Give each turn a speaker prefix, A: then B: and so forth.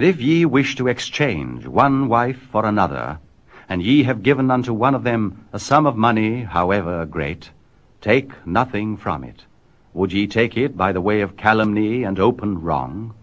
A: And if ye wish to exchange one wife for another, and ye have given unto one of them a sum of money, however great, take nothing from it. Would ye take it by the way of calumny and open wrong?